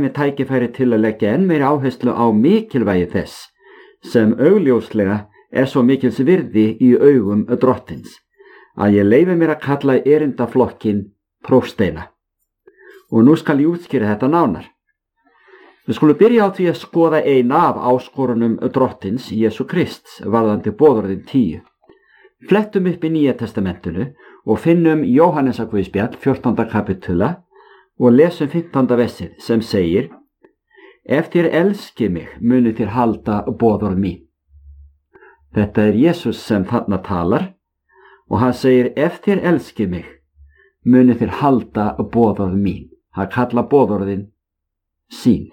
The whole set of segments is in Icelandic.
mér tækifæri til að leggja enn meiri áherslu á mikilvægi þess sem augljóslega er svo mikils virði í augum drottins, að ég leyfi mér að kalla erindaflokkin prófsteina. Og nú skal ég útskýra þetta nánar. Við skulum byrja á því að skoða eina af áskorunum drottins Jesú Krists varðandi boðorðin 10. Flettum upp í Nýja testamentinu og finnum Jóhannesarguðspjall 14. kapitula og lesum 15. versið sem segir: Ef þér elskið mig, munið þér halda boðorð mín. Þetta er Jesús sem þarna talar og hann segir: Ef þér elskið mig, munið þér halda boðorð mín. Hann kalla boðorðin sín.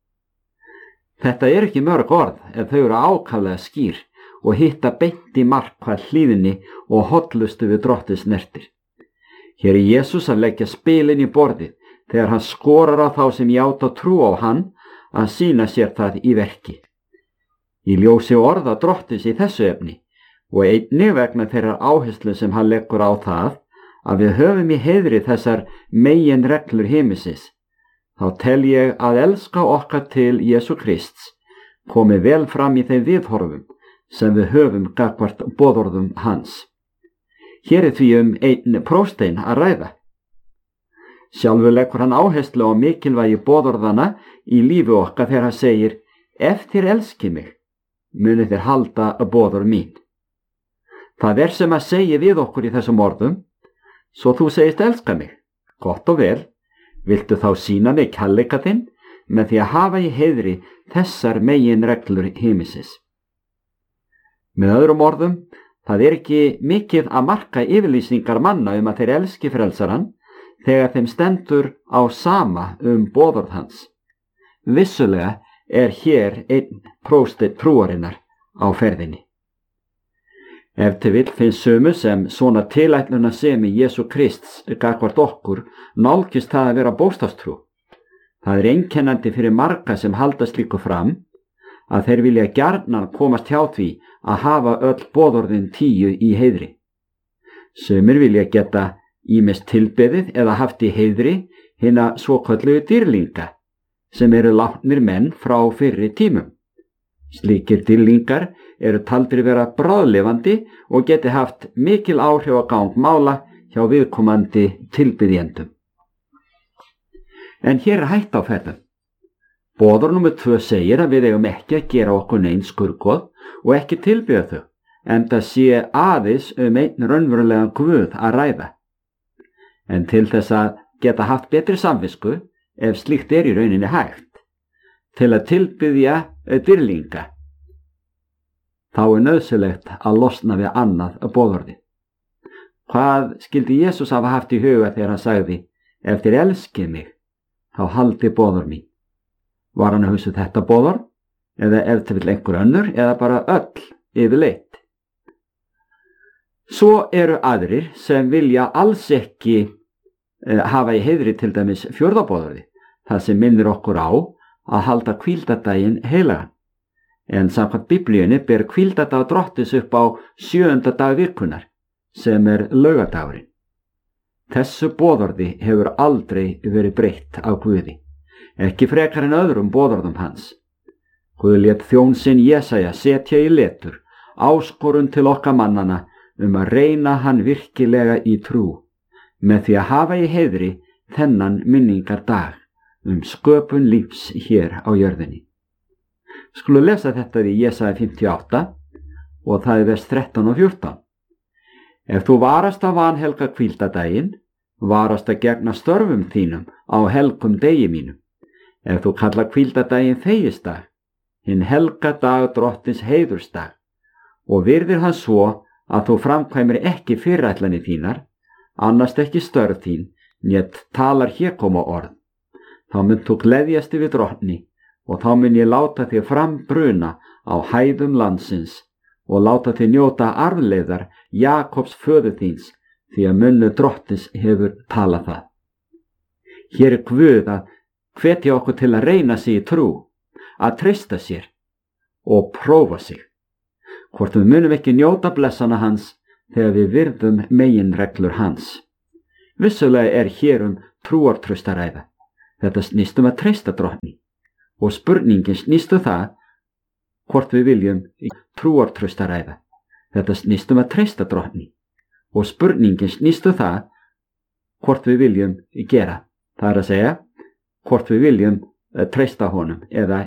Þetta er ekki mörg orð en þau eru ákaflega skýr og hitta beint í mark hvað hlýðinni og hollustu við drottins snertir. Hér er Jesús að leggja spilin í borðið þegar hann skorar á þá sem játa trú á hann að sýna sér það í verki. Í ljósi orða drottins í þessu efni og einnig vegna þeirrar áherslu sem hann leggur á það að við höfum í heiðri þessar megin reglur himinsins, þá tel ég að elska okkar til Jesú Krists komi vel fram í þeim viðhorfum sem við höfum gagnvart boðorðum hans. Hér er því einn prófstein að ræða. Sjálfur leggur hann áherslu á mikilvægi boðorðana í lífi okkar þegar hann segir: Ef þér elskið mig, munið þér halda boðorð mín. Það er sem að segja við okkur í þessum orðum: Svo þú segist elska mig, gott og vel, viltu þá sýna mig kærleika þinn með því að hafa í heiðri þessar megin reglur himinsins. Með öðrum orðum, það er ekki mikið að marka yfirlýsingar manna að þeir elski frelsaran þegar þeim stendur á sama boðorð hans. Vissulega er hér einn prófsteinn trúarinnar á ferðinni. Ef til vill finnst sömu sem svona tilætluna semi Jesú Krists gagnvart okkur nálgist það að vera bókstafstrú. Það er einkennandi fyrir marga sem halda slíku fram að þeir vilja gjarnan komast hjá því að hafa öll boðorðin 10 í heiðri. Sumir vilja geta ýmist tilbeðið eða haft í heiðri hina svokölluðu dýrlinga sem eru látnir menn frá fyrri tímum. Slíkir dýrlingar eru taldir vera bráðlifandi og geti haft mikil áhrif á gang mála hjá viðkomandi tilbiðjendum. En hér er hætta á ferðum. Boðorð númer 2 segir að við eigum ekki að gera okkur nein skurgoð og ekki tilbiðja þau, enda sé aðeins einn raunverulegan Guð að ræða. En til þess að geta haft betri samvisku, ef slíkt er í rauninni hægt, til að tilbiðja dýrlinga, þá er nauðsynlegt að losna við annað boðorði. Hvað skildi Jesús hafa haft í huga þegar hann sagði: Ef þér elskið mig, þá haldi boðorð mín? Var hann að hugsa þetta boðorð, eða ef til vill einhver önnur, eða bara öll yfirleitt? Svo eru aðrir sem vilja alls ekki hafa í heiðri til dæmis 4. boðorði, það sem minnir okkur á að halda hvíldardaginn heilagan. En samkvæmt Biblíunni ber hvíldardag drottins upp á 7. dag vikunnar, sem er laugardagurinn. Þessu boðorði hefur aldrei verið breytt af Guði, ekki frekar en öðrum boðorðum hans. Guð lét þjón sinn Jesaja setja í letur áskorun til okkar mannana að reyna hann virkilega í trú, með því að hafa í heiðri þennan minningardag sköpun lífs hér á jörðinni. Skulum lesa þetta í Jesaja 58 og það er vers 13 og 14. Ef þú varast að vanhelga hvíldardaginn, varast að gegna störfum þínum á helgum degi mínum. Ef þú kallar hvíldardaginn þegisdag, hinn helga dag drottins heiðursdag, og virðir hann svo að þú framkvæmir ekki fyrirætlanir þínar, annast ekki störf þín, nét talar hégóma orð, þá mun þú gleðjast yfir drottni, og þá mun ég láta þig frambruna á hæðum landsins og láta þig njóta arfleiðar Jakobs föður þíns, því að munnu drottins hefur talað það. Hér er Guð að hvetja okkur til að reyna sig í trú, að treysta sér og prófa sig, hvort við munum ekki njóta blessana hans þegar við virðum meginreglur hans. Vissulega er hér trúartraust að ræða. Þetta snýst að treysta Drottni. Og spurningin snýst það hvort við viljum trúartrausta ræða. Þetta snýst að treysta Drottni. Og spurningin snýst það hvort við viljum gera. Það að segja hvort við viljum treysta honum eða